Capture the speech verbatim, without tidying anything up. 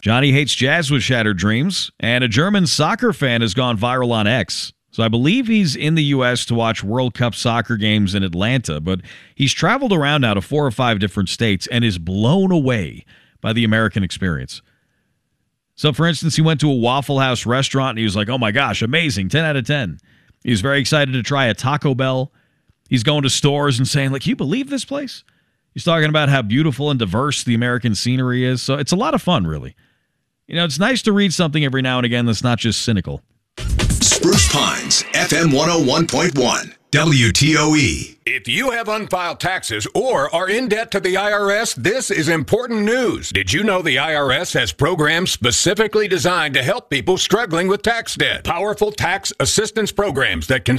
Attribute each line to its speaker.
Speaker 1: Johnny hates jazz with shattered dreams, and a German soccer fan has gone viral on X. So I believe he's in the U S to watch World Cup soccer games in Atlanta, but he's traveled around now to four or five different states and is blown away by the American experience. So, for instance, he went to a Waffle House restaurant and he was like, oh my gosh, amazing, ten out of ten. He was very excited to try a Taco Bell. He's going to stores and saying, like, can you believe this place? He's talking about how beautiful and diverse the American scenery is. So it's a lot of fun, really. You know, it's nice to read something every now and again that's not just cynical.
Speaker 2: Spruce Pines, F M one oh one point one, W T O E.
Speaker 3: If you have unfiled taxes or are in debt to the I R S, this is important news. Did you know the I R S has programs specifically designed to help people struggling with tax debt? Powerful tax assistance programs that can